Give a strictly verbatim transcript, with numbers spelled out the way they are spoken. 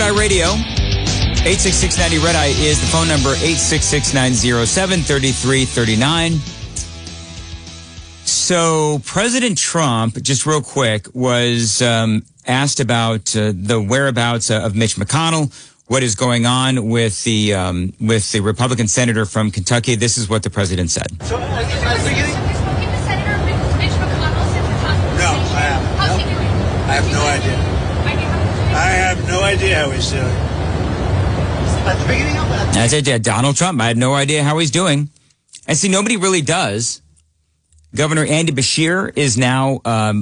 Eye Radio. eight six six ninety Red Eye is the phone number, eight six six nine zero seven three three three nine. So President Trump, just real quick, was um, asked about uh, the whereabouts of Mitch McConnell, what is going on with the um, with the Republican senator from Kentucky. This is what the president said. So, uh, I think No, I have, no, I have no idea. I have no idea how he's doing. At the beginning of that. I said, yeah, Donald Trump, I had no idea how he's doing. And see, nobody really does. Governor Andy Beshear is now um,